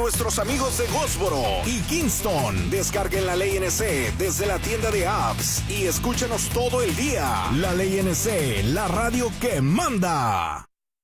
nuestros amigos de Goldsboro y Kingston. Descarguen la Ley NC desde la tienda de apps y escúchenos todo el día. La Ley NC, la radio que manda.